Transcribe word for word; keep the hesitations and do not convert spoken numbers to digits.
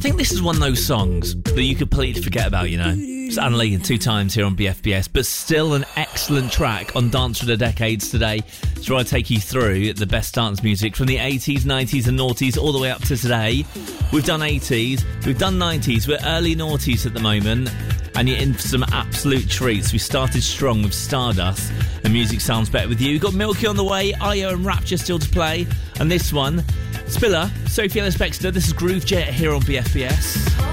think this is one of those songs that you completely forget about, you know. It's Anna Lee two times here on B F B S, but still an excellent track on Dance for the Decades today. So I take you through the best dance music from the eighties, nineties and noughties all the way up to today. We've done eighties, we've done nineties, we're early noughties at the moment, and you're in for some absolute treats. We started strong with Stardust, and music sounds better with you. We've got Milky on the way, Ayo and Rapture still to play, and this one, Spiller, Sophie Ellis-Bextor, this is Groove Jet here on B F B S.